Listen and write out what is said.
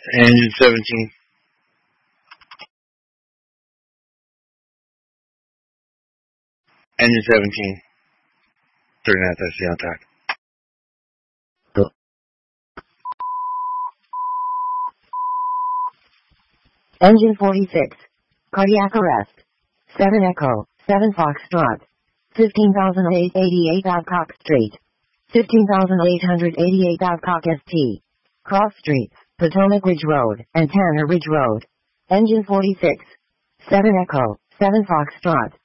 Engine 17. Engine 17. 39th SC on track. Engine 46. Cardiac arrest. 7 Echo, 7 Foxtrot. 15,888 Babcock Street. 15,888 Babcock ST. Cross Streets, Potomac Ridge Road, and Tanner Ridge Road. Engine 46. 7 Echo, 7 Foxtrot.